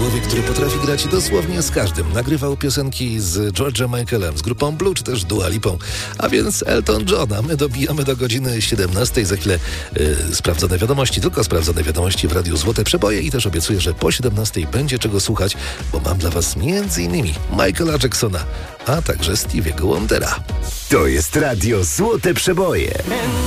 Człowiek, który potrafi grać dosłownie z każdym. Nagrywał piosenki z George'em Michaelem, z grupą Blue czy też Dua Lipą. A więc Elton Johna. My dobijamy do godziny 17. Za chwilę sprawdzone wiadomości, tylko sprawdzone wiadomości w Radiu Złote Przeboje i też obiecuję, że po 17 będzie czego słuchać, bo mam dla was m.in. Michaela Jacksona, a także Stevie'ego Wondera. To jest Radio Złote Przeboje.